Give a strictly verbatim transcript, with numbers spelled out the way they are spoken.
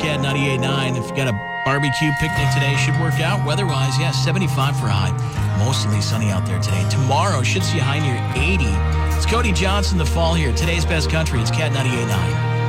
Cat ninety-eight point nine. If you got a barbecue picnic today, should work out. Weather-wise, yeah, seventy-five for high. Mostly sunny out there today. Tomorrow should see a high near eighty. It's Cody Johnson, the fall here. Today's best country. It's Cat ninety-eight point nine.